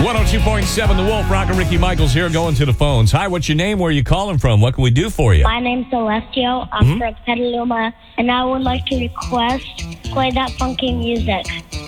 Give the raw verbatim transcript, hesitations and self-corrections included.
one oh two point seven The Wolf. Rock and Ricky Michaels here, going to the phones. Hi, what's your name? Where are you calling from? What can we do for you? My name's Celestio. I'm mm-hmm. from Petaluma, and I would like to request play that funky music.